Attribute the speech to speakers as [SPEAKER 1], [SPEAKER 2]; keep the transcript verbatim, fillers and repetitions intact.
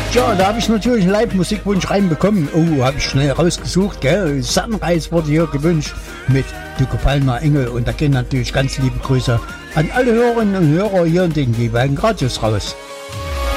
[SPEAKER 1] Tja, da habe ich natürlich einen Live-Musikwunsch reinbekommen. Oh, habe ich schnell rausgesucht, gell? Sunrise wurde hier gewünscht mit Du gefallener Engel. Und da gehen natürlich ganz liebe Grüße an alle Hörerinnen und Hörer hier in den jeweiligen Radios raus.